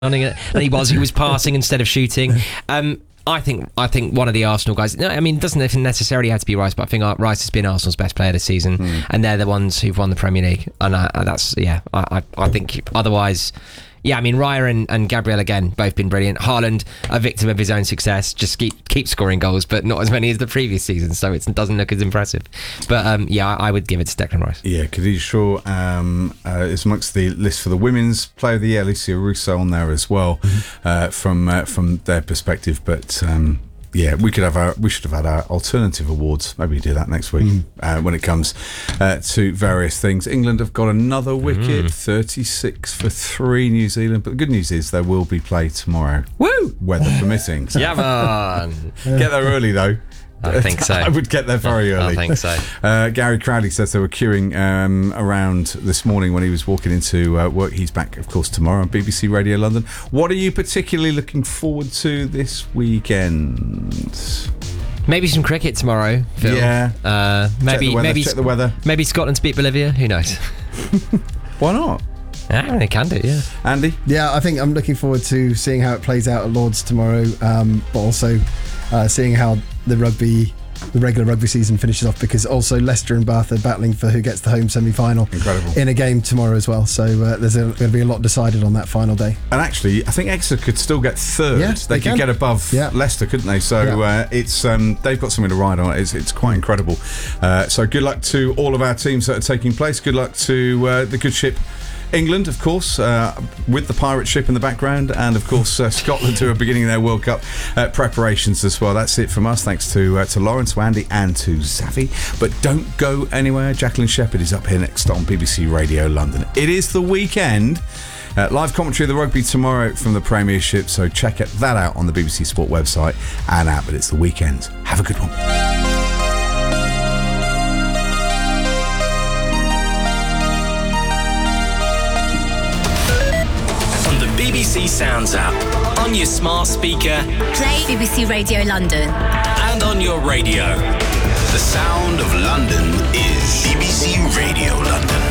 And he was passing instead of shooting. I think one of the Arsenal guys. No, I mean, it doesn't necessarily have to be Rice, but I think Rice has been Arsenal's best player this season, and they're the ones who've won the Premier League. And I think otherwise. Yeah, I mean, Raya and Gabriel, again, both been brilliant. Haaland, a victim of his own success, just keep scoring goals, but not as many as the previous season, so it doesn't look as impressive. But I would give it to Declan Rice. Yeah, Khadija Shaw is amongst the list for the Women's Player of the Year. Alicia Russo on there as well, from their perspective. But we should have had our alternative awards. Maybe do that next week when it comes to various things. England have got another wicket, 36 for 3. New Zealand, but the good news is there will be play tomorrow. Woo! Weather permitting. So yeah, man. Get there early though. I think so. I would get there very early. I think so. Gary Crowley says they were queuing around this morning when he was walking into work. He's back, of course, tomorrow on BBC Radio London. What are you particularly looking forward to this weekend? Maybe some cricket tomorrow, Phil. Yeah. Check the weather. Maybe Scotland to beat Bolivia. Who knows? Why not? Yeah, they can do, yeah. Andy? Yeah, I think I'm looking forward to seeing how it plays out at Lord's tomorrow, but also seeing how the regular rugby season finishes off, because also Leicester and Bath are battling for who gets the home semi-final. Incredible. In a game tomorrow as well, so there's going to be a lot decided on that final day. And actually, I think Exeter could still get third. Yeah, they could get above Leicester, couldn't they? So it's they've got something to ride on. It's quite incredible. So good luck to all of our teams that are taking place. Good luck to the good ship England, of course, with the pirate ship in the background, and of course Scotland, who are beginning their World Cup preparations as well. That's it from us. Thanks to Lawrence, to Andy, and to Zavi. But don't go anywhere. Jacqueline Shepherd is up here next on BBC Radio London. It is the weekend. Live commentary of the rugby tomorrow from the Premiership, so check that out on the BBC Sport website and app. But it's the weekend. Have a good one. BBC Sounds app, on your smart speaker, play BBC Radio London, and on your radio. The sound of London is BBC Radio London.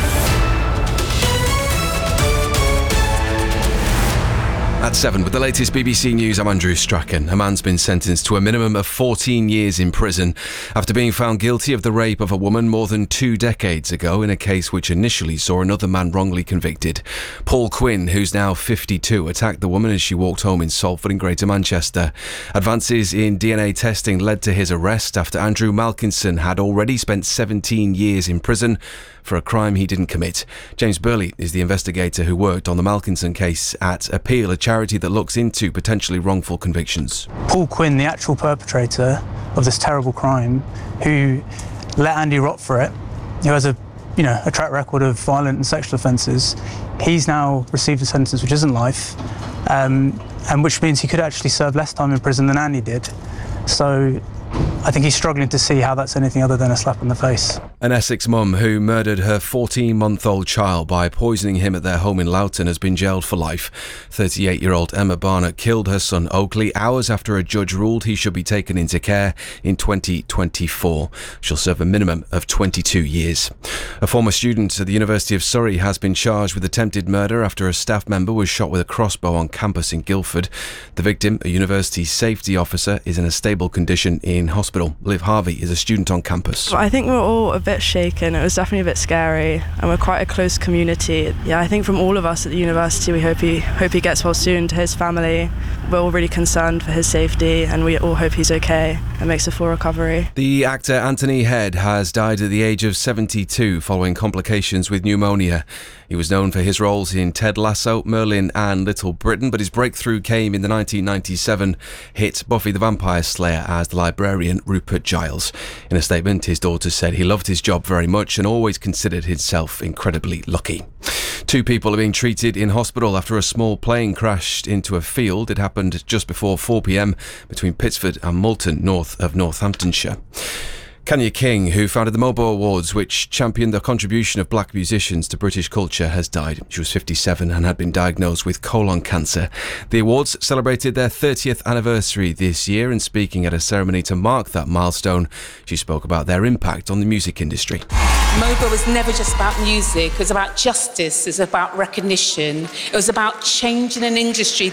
At 7, with the latest BBC News, I'm Andrew Strachan. A man's been sentenced to a minimum of 14 years in prison after being found guilty of the rape of a woman more than 2 decades ago in a case which initially saw another man wrongly convicted. Paul Quinn, who's now 52, attacked the woman as she walked home in Salford in Greater Manchester. Advances in DNA testing led to his arrest after Andrew Malkinson had already spent 17 years in prison for a crime he didn't commit. James Burley is the investigator who worked on the Malkinson case at Appeal, a charity that looks into potentially wrongful convictions. Paul Quinn, the actual perpetrator of this terrible crime, who let Andy rot for it, who has a track record of violent and sexual offences, he's now received a sentence which isn't life, and which means he could actually serve less time in prison than Andy did. So I think he's struggling to see how that's anything other than a slap in the face. An Essex mum who murdered her 14-month-old child by poisoning him at their home in Loughton has been jailed for life. 38-year-old Emma Barnett killed her son Oakley hours after a judge ruled he should be taken into care in 2024. She'll serve a minimum of 22 years. A former student at the University of Surrey has been charged with attempted murder after a staff member was shot with a crossbow on campus in Guildford. The victim, a university safety officer, is in a stable condition in hospital. Liv Harvey is a student on campus. I think we're all a bit shaken. It was definitely a bit scary, and we're quite a close community. Yeah, I think from all of us at the university, we hope he gets well soon. To his family, we're all really concerned for his safety, and we all hope he's okay and makes a full recovery. The actor Anthony Head has died at the age of 72 following complications with pneumonia. He was known for his roles in Ted Lasso, Merlin and Little Britain, but his breakthrough came in the 1997 hit Buffy the Vampire Slayer as the librarian Rupert Giles. In a statement, his daughter said he loved his job very much and always considered himself incredibly lucky. 2 people are being treated in hospital after a small plane crashed into a field. It happened just before 4 p.m. between Pittsford and Moulton, north of Northamptonshire. Kanya King, who founded the MOBO Awards, which championed the contribution of black musicians to British culture, has died. She was 57 and had been diagnosed with colon cancer. The awards celebrated their 30th anniversary this year, and speaking at a ceremony to mark that milestone, she spoke about their impact on the music industry. MOBA was never just about music. It was about justice. It was about recognition. It was about changing an industry